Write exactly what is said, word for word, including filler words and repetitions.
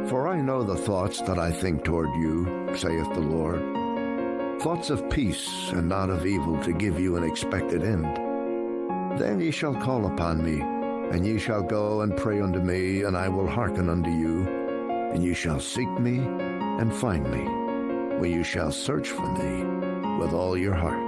For I know the thoughts that I think toward you, saith the Lord, thoughts of peace and not of evil, to give you an expected end. Then ye shall call upon me, and ye shall go and pray unto me, and I will hearken unto you. And ye shall seek me and find me, when you shall search for me with all your heart.